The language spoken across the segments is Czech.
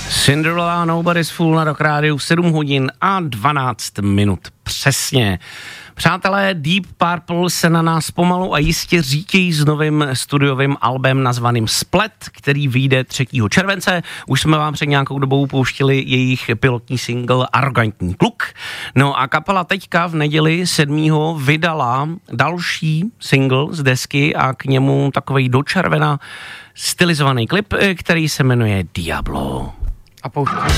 Cinderella, Nobody's Fool na Rock Rádiu, 7 hodin a 12 minut přesně. Přátelé, Deep Purple se na nás pomalu a jistě říkají s novým studiovým albem nazvaným Splet, který vyjde 3. července. Už jsme vám před nějakou dobou pouštili jejich pilotní single Arrogantní kluk. No a kapela teďka v neděli 7. vydala další single z desky a k němu takovej do červena stylizovaný klip, který se jmenuje Diablo. A pouštíš.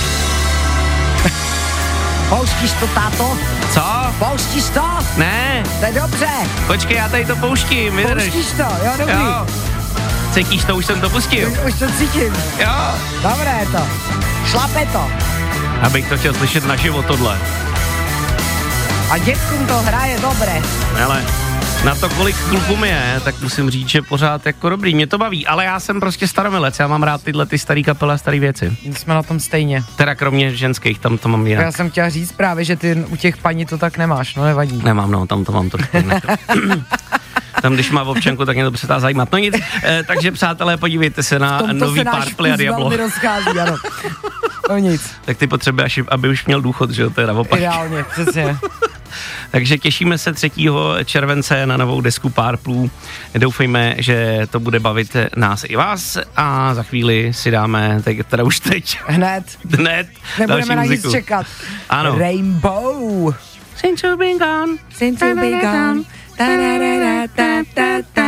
Pouštíš to, táto? Co? Pouštíš to? Ne. To je dobře. Počkej, já tady to pouštím, vydrž. Pouštíš to, jo, dobrý. Jo. Cítíš to, už jsem to pustil. Už to cítím. Jo. Dobré je to. Šlape to. Abych to chtěl slyšet naživo tohle. A děvkům to hraje dobré. Hele, na to, kolik klukům je, tak musím říct, že pořád jako dobrý, mě to baví, ale já jsem prostě staromilec, já mám rád tyhle ty starý kapely a starý věci. Jsme na tom stejně. Teda kromě ženských, tam to mám jinak. Já jsem chtěl říct právě, že ty u těch paní to tak nemáš, no nevadí. Nemám, no, tam to mám trošku jinak. Tam, když má občanku, tak mě to přestává zajímat. No nic, takže přátelé, podívejte se na nový Purple a Diablo. Velmi rozchází, ano. No nic. Tak ty potřebuješ, aby už měl důchod, že jo, to je naopak. Ideálně, přesně. Takže těšíme se 3. července na novou desku Purplů. Doufejme, že to bude bavit nás i vás a za chvíli si dáme, teda už teď. Hned. Nebudeme na nic čekat. Ano. Rainbow. Since you've been gone. Since you've been gone.